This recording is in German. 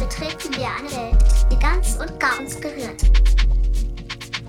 betreten wir eine Welt, die ganz und gar uns berührt.